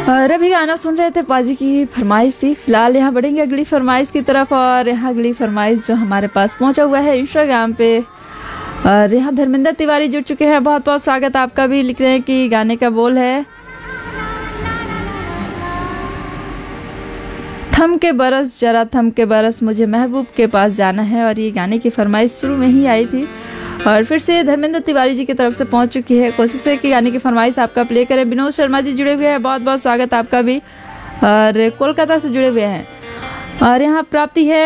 और अभी गाना सुन रहे थे, पाजी की फरमाइश थी। फिलहाल यहाँ बढ़ेंगे अगली फरमाइश की तरफ। और यहाँ अगली फरमाइश जो हमारे पास पहुंचा हुआ है इंस्टाग्राम पे, और यहाँ धर्मेंद्र तिवारी जुड़ चुके हैं। बहुत बहुत स्वागत आपका भी। लिख रहे हैं कि गाने का बोल है थम के बरस जरा थम के बरस, मुझे महबूब के पास जाना है। और ये गाने की फरमाइश शुरू में ही आई थी और फिर से धर्मेंद्र तिवारी जी की तरफ से पहुंच चुकी है। कोशिश है कि गाने की फरमाइश आपका प्ले करें। विनोद शर्मा जी जुड़े हुए हैं, बहुत बहुत स्वागत आपका भी। और कोलकाता से जुड़े हुए हैं। और यहाँ प्राप्ति है